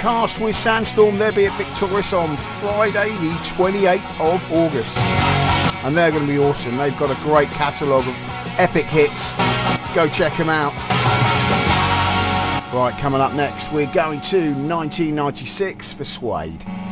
Cast with Sandstorm. They'll be at Victorious on Friday the 28th of August. And they're going to be awesome. They've got a great catalogue of epic hits. Go check them out. Right, coming up next, we're going to 1996 for Suede.